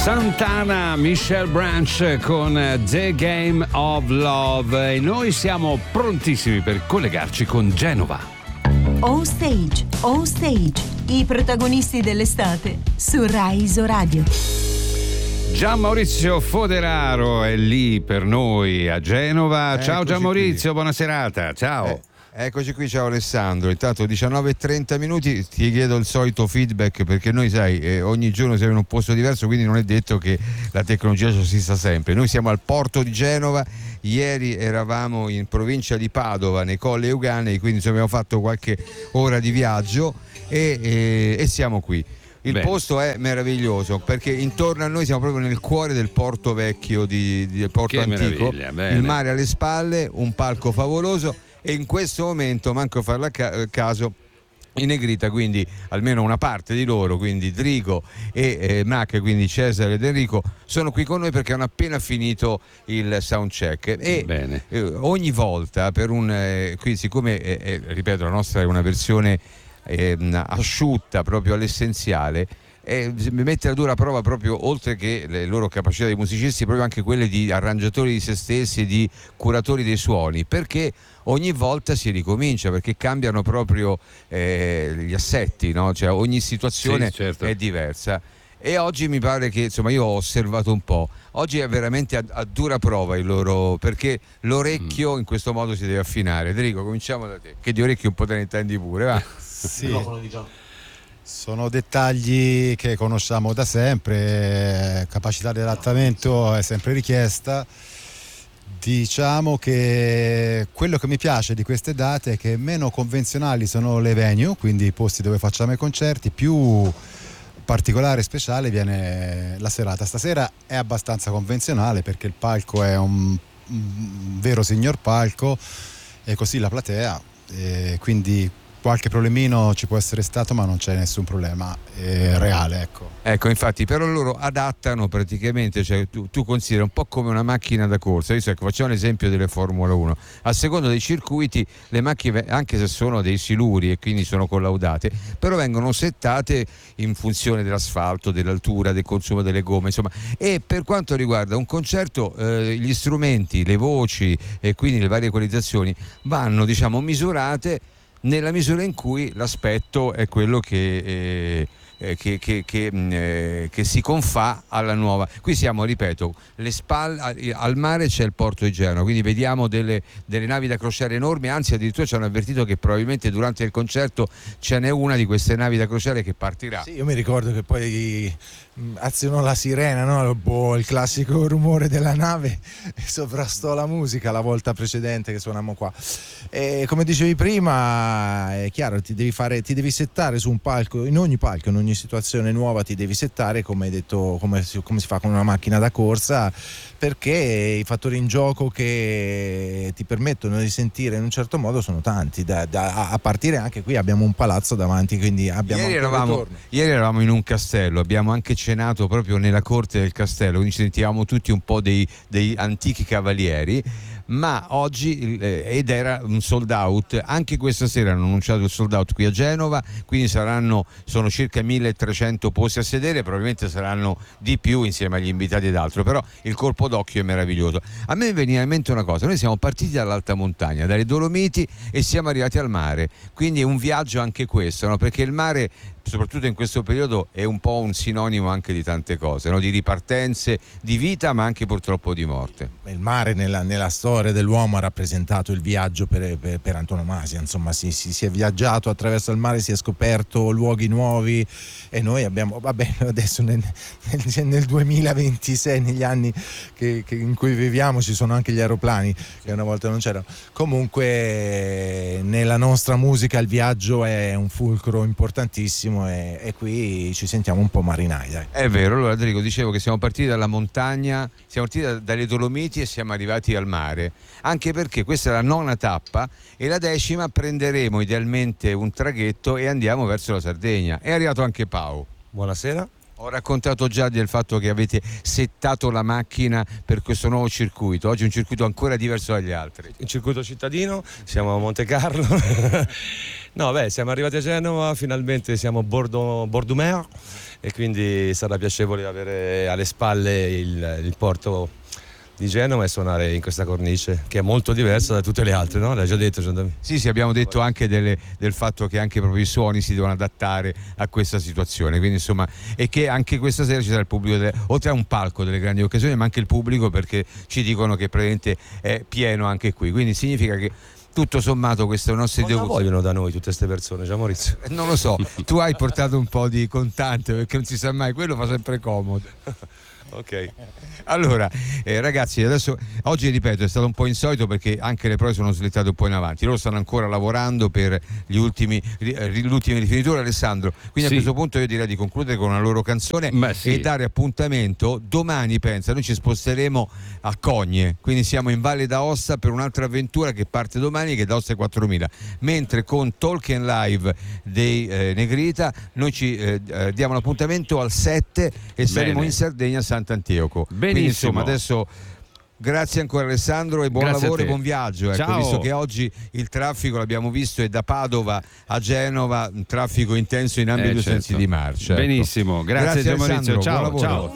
Santana, Michelle Branch con The Game of Love e noi siamo prontissimi per collegarci con Genova. On stage, i protagonisti dell'estate su Rai Isoradio. Gian Maurizio Foderaro è lì per noi a Genova. Ciao Gian Maurizio, buona serata, ciao. Eccoci qui, ciao Alessandro. Intanto 19:30 minuti, ti chiedo il solito feedback perché noi sai ogni giorno siamo in un posto diverso, quindi non è detto che la tecnologia ci assista sempre. Noi siamo al porto di Genova, ieri eravamo in provincia di Padova nei Colli Euganei, quindi abbiamo fatto qualche ora di viaggio e siamo qui. Il posto è meraviglioso perché intorno a noi siamo proprio nel cuore del porto vecchio del porto antico, il mare alle spalle, un palco favoloso. E in questo momento, manco farla caso, in negrita, quindi almeno una parte di loro, quindi Drigo e Mac, quindi Cesare ed Enrico, sono qui con noi perché hanno appena finito il soundcheck. E ogni volta, qui siccome, ripeto, la nostra è una versione asciutta proprio all'essenziale, mi mette a dura prova proprio, oltre che le loro capacità di musicisti, proprio anche quelle di arrangiatori di se stessi e di curatori dei suoni, perché ogni volta si ricomincia, perché cambiano proprio gli assetti, no? Cioè ogni situazione è diversa. E oggi mi pare che, insomma, io ho osservato un po', oggi è veramente a dura prova il loro, perché l'orecchio in questo modo si deve affinare. Enrico, cominciamo da te, che di orecchio un po' te ne intendi pure, va? Sì. Sono dettagli che conosciamo da sempre, capacità di adattamento è sempre richiesta. Diciamo che quello che mi piace di queste date è che meno convenzionali sono le venue, quindi i posti dove facciamo i concerti, più particolare e speciale viene la serata. Stasera è abbastanza convenzionale perché il palco è un vero signor palco e così la platea, e quindi qualche problemino ci può essere stato, ma non c'è nessun problema reale, ecco, infatti, però loro adattano praticamente, cioè tu consideri un po' come una macchina da corsa. Io facciamo l'esempio delle Formula 1, a seconda dei circuiti le macchine, anche se sono dei siluri e quindi sono collaudate, però vengono settate in funzione dell'asfalto, dell'altura, del consumo delle gomme, insomma. E per quanto riguarda un concerto, gli strumenti, le voci e quindi le varie equalizzazioni vanno, diciamo, misurate nella misura in cui l'aspetto è quello che si confà alla nuova. Qui siamo, ripeto, le spalle al mare, c'è il porto di Genova, quindi vediamo delle navi da crociera enormi, anzi addirittura ci hanno avvertito che probabilmente durante il concerto ce n'è una di queste navi da crociera che partirà. Sì, io mi ricordo che poi azionò la sirena, no? Il classico rumore della nave e sovrastò la musica la volta precedente che suonammo qua. E come dicevi prima, è chiaro, ti devi settare su un palco, in ogni situazione nuova ti devi settare, come hai detto, come si fa con una macchina da corsa, perché i fattori in gioco che ti permettono di sentire in un certo modo sono tanti, a partire anche qui abbiamo un palazzo davanti, quindi abbiamo ieri eravamo in un castello, abbiamo anche cenato proprio nella corte del castello, quindi ci sentivamo tutti un po' dei antichi cavalieri. Ma oggi ed era un sold out, anche questa sera hanno annunciato il sold out qui a Genova, quindi sono circa 1300 posti a sedere, probabilmente saranno di più insieme agli invitati ed altro, però il colpo d'occhio è meraviglioso. A me veniva in mente una cosa: noi siamo partiti dall'alta montagna, dalle Dolomiti, e siamo arrivati al mare, quindi è un viaggio anche questo, no? Perché il mare, soprattutto in questo periodo, è un po' un sinonimo anche di tante cose, no? Di ripartenze, di vita, ma anche purtroppo di morte. Il mare nella storia dell'uomo ha rappresentato il viaggio per antonomasia, insomma si è viaggiato attraverso il mare, si è scoperto luoghi nuovi, e noi abbiamo, adesso nel 2026, negli anni in cui viviamo, ci sono anche gli aeroplani che una volta non c'erano. Comunque nella nostra musica il viaggio è un fulcro importantissimo, e qui ci sentiamo un po' marinai, dai. È vero. Allora, Enrico, dicevo che siamo partiti dalla montagna, siamo partiti dalle Dolomiti e siamo arrivati al mare, anche perché questa è la 9ª tappa e la 10ª prenderemo idealmente un traghetto e andiamo verso la Sardegna. È arrivato anche Pau. Buonasera. Ho raccontato già del fatto che avete settato la macchina per questo nuovo circuito. Oggi è un circuito ancora diverso dagli altri. Il circuito cittadino, siamo a Monte Carlo. No, siamo arrivati a Genova, finalmente siamo a Bordeaux e quindi sarà piacevole avere alle spalle il porto di Genova e suonare in questa cornice che è molto diversa da tutte le altre, no? L'hai già detto, Gianni? Sì, abbiamo detto anche del fatto che anche proprio i suoni si devono adattare a questa situazione, quindi insomma, e che anche questa sera ci sarà il pubblico, oltre a un palco delle grandi occasioni, ma anche il pubblico, perché ci dicono che praticamente è pieno anche qui, quindi significa che tutto sommato queste nostre cosa vogliono da noi tutte queste persone, Gian Maurizio? Non lo so, tu hai portato un po' di contante perché non si sa mai, quello fa sempre comodo. Ok. Allora, ragazzi, adesso oggi ripeto è stato un po' insolito perché anche le prove sono slettate un po' in avanti. Loro stanno ancora lavorando per l'ultima rifinitura, Alessandro. Quindi a questo punto io direi di concludere con una loro canzone e dare appuntamento domani. Pensa, noi ci sposteremo a Cogne, quindi siamo in Valle d'Aosta per un'altra avventura che parte domani, che è d'Aosta 4000. Mentre con Talk Live dei Negrita noi ci diamo l'appuntamento al 7 e saremo in Sardegna a Sant'Antioco. Benissimo. Quindi insomma adesso grazie ancora Alessandro e buon lavoro e buon viaggio. Ecco, visto che oggi il traffico l'abbiamo visto è da Padova a Genova, un traffico intenso in ambi i due sensi di marcia. Benissimo, grazie Gian Maurizio, ciao.